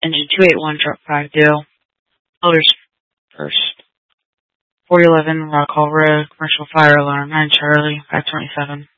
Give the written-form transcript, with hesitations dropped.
engine 281, truck 5 deal, Elders first. 4011 Rock Hall Road, commercial fire alarm, 9 Charlie, 527.